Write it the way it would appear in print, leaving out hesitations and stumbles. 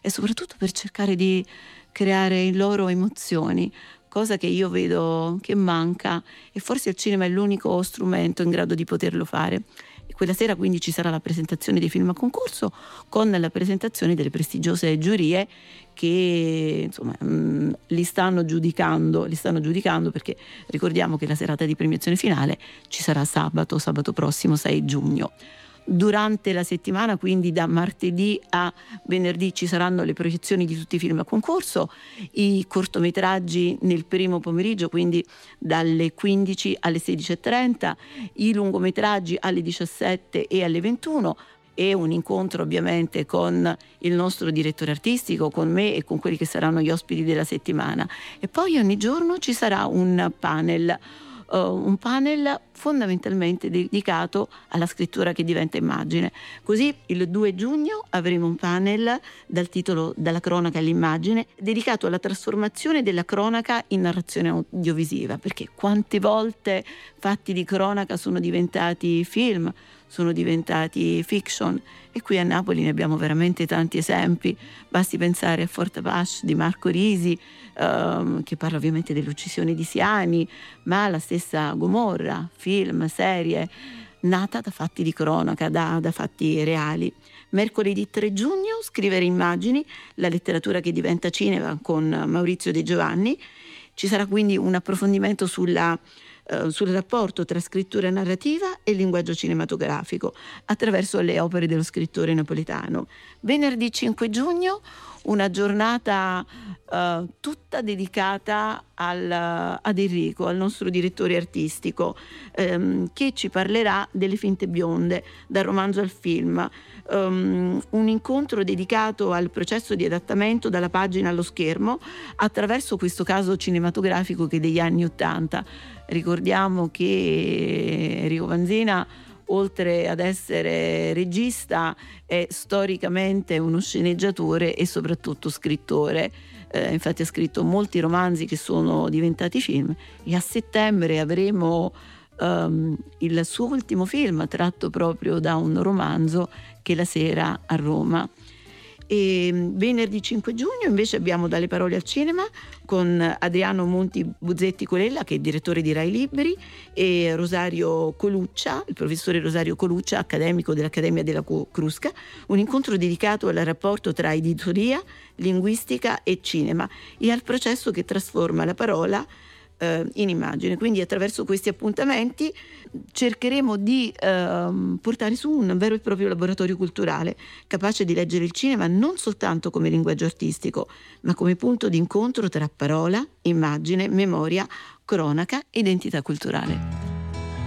e soprattutto per cercare di creare in loro emozioni, cosa che io vedo che manca, e forse il cinema è l'unico strumento in grado di poterlo fare. E quella sera quindi ci sarà la presentazione dei film a concorso con la presentazione delle prestigiose giurie che insomma li stanno giudicando perché ricordiamo che la serata di premiazione finale ci sarà sabato prossimo 6 giugno. Durante la settimana, quindi da martedì a venerdì, ci saranno le proiezioni di tutti i film a concorso, i cortometraggi nel primo pomeriggio, quindi dalle 15 alle 16:30, i lungometraggi alle 17 e alle 21, e un incontro ovviamente con il nostro direttore artistico, con me e con quelli che saranno gli ospiti della settimana. E poi ogni giorno ci sarà un panel fondamentalmente dedicato alla scrittura che diventa immagine. Così il 2 giugno avremo un panel dal titolo Dalla cronaca all'immagine, dedicato alla trasformazione della cronaca in narrazione audiovisiva, perché quante volte fatti di cronaca sono diventati film, sono diventati fiction, e qui a Napoli ne abbiamo veramente tanti esempi. Basti pensare a Fort Apache di Marco Risi, che parla ovviamente dell'uccisione di Siani, ma la stessa Gomorra, film, serie, nata da fatti di cronaca, da fatti reali. Mercoledì 3 giugno, Scrivere immagini, la letteratura che diventa cinema, con Maurizio De Giovanni. Ci sarà quindi un approfondimento sul rapporto tra scrittura narrativa e linguaggio cinematografico attraverso le opere dello scrittore napoletano. Venerdì 5 giugno, una giornata tutta dedicata ad Enrico, al nostro direttore artistico, che ci parlerà delle finte bionde, dal romanzo al film. Un incontro dedicato al processo di adattamento dalla pagina allo schermo attraverso questo caso cinematografico che è degli anni '80. Ricordiamo che Enrico Vanzina, oltre ad essere regista, è storicamente uno sceneggiatore e soprattutto scrittore. Infatti ha scritto molti romanzi che sono diventati film, e a settembre avremo il suo ultimo film tratto proprio da un romanzo, che La sera a Roma. E venerdì 5 giugno invece abbiamo Dalle parole al cinema con Adriano Monti Buzzetti Colella, che è direttore di Rai Liberi, e Rosario Coluccia, il professore Rosario Coluccia, accademico dell'Accademia della Crusca, un incontro dedicato al rapporto tra editoria, linguistica e cinema, e al processo che trasforma la parola in immagine. Quindi attraverso questi appuntamenti cercheremo di portare su un vero e proprio laboratorio culturale, capace di leggere il cinema non soltanto come linguaggio artistico, ma come punto di incontro tra parola, immagine, memoria, cronaca e identità culturale.